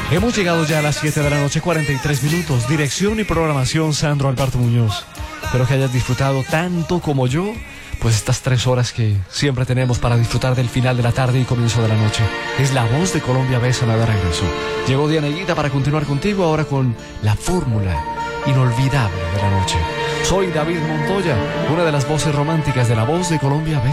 Hemos llegado ya a las 7 de la noche, 43 minutos. Dirección y programación, Sandro Alberto Muñoz. Espero que hayas disfrutado tanto como yo, pues estas 3 horas que siempre tenemos para disfrutar del final de la tarde y comienzo de la noche. Es La Voz de Colombia, Bésame de regreso. Llegó Diana Higuita para continuar contigo ahora con la fórmula inolvidable de la noche. Soy David Montoya, una de las voces románticas de La Voz de Colombia.